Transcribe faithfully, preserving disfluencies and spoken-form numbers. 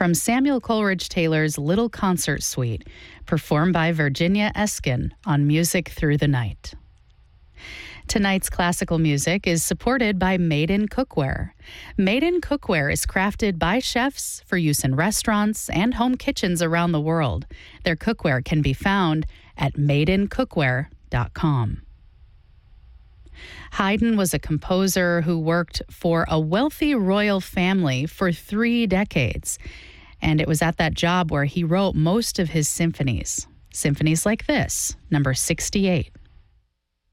from Samuel Coleridge Taylor's Little Concert Suite, performed by Virginia Eskin on Music Through the Night. Tonight's classical music is supported by Made in Cookware. Made in Cookware is crafted by chefs for use in restaurants and home kitchens around the world. Their cookware can be found at made in cookware dot com. Haydn was a composer who worked for a wealthy royal family for three decades, and it was at that job where he wrote most of his symphonies. Symphonies like this, number sixty-eight.